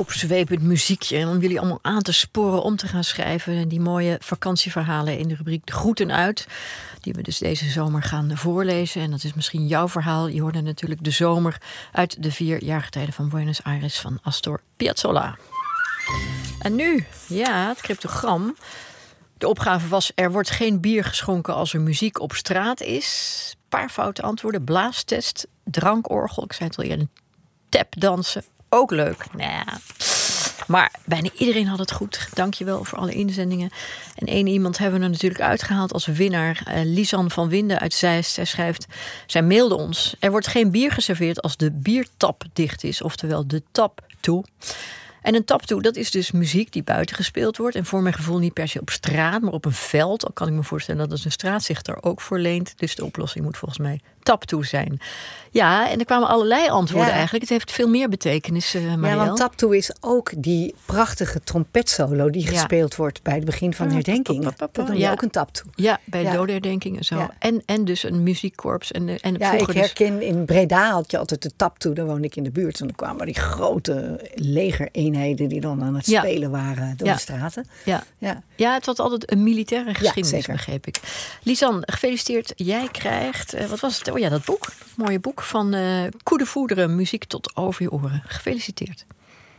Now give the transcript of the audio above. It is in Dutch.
opzwepend muziekje. En om jullie allemaal aan te sporen om te gaan schrijven. Die mooie vakantieverhalen in de rubriek De Groeten Uit. Die we dus deze zomer gaan voorlezen. En dat is misschien jouw verhaal. Je hoorde natuurlijk De Zomer uit de 4 jaargetijden van Buenos Aires van Astor Piazzolla. En nu, ja, het cryptogram. De opgave was: er wordt geen bier geschonken als er muziek op straat is. Een paar foute antwoorden. Blaastest, drankorgel. Ik zei het al eerder. Tapdansen. Ook leuk. Nou, maar bijna iedereen had het goed. Dankjewel voor alle inzendingen. En één iemand hebben we er natuurlijk uitgehaald als winnaar. Lisan van Winden uit Zeist. Zij schrijft, zij mailde ons: er wordt geen bier geserveerd als de biertap dicht is. Oftewel de tap toe. En een taptoe, dat is dus muziek die buiten gespeeld wordt. En voor mijn gevoel niet per se op straat, maar op een veld. Al kan ik me voorstellen dat een straat zich daar ook voor leent. Dus de oplossing moet volgens mij taptoe zijn. Ja, en er kwamen allerlei antwoorden eigenlijk. Het heeft veel meer betekenis, Marielle. Ja, want taptoe is ook die prachtige trompetsolo die gespeeld wordt bij het begin van de herdenking. Dat noem je ook een taptoe. Ja, bij de dodenherdenking en zo. Ja. En dus een muziekkorps. En ik herken in Breda had je altijd de taptoe. Daar woonde ik in de buurt. En dan kwamen die grote legereenheden die dan aan het spelen waren door de straten. Ja, het had altijd een militaire geschiedenis, begreep ik. Lisan, gefeliciteerd. Jij krijgt, wat was het? Oh ja, dat boek. Dat mooie boek van Koede Voederen, muziek tot over je oren. Gefeliciteerd.